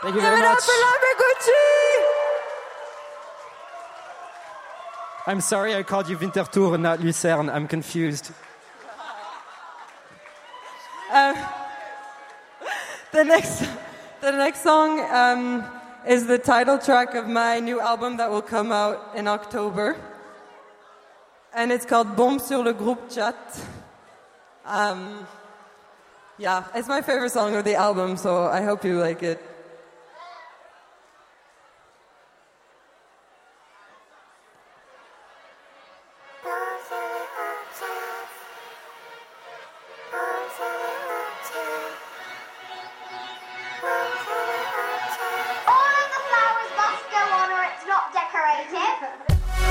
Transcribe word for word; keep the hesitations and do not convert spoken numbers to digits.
Thank you very much. I'm sorry I called you Winterthur and not Lucerne. I'm confused. Uh, the next, the next song um, is the title track of my new album that will come out in October, and it's called Bombe sur le groupe chat. Um, yeah, it's my favorite song of the album, so I hope you like it.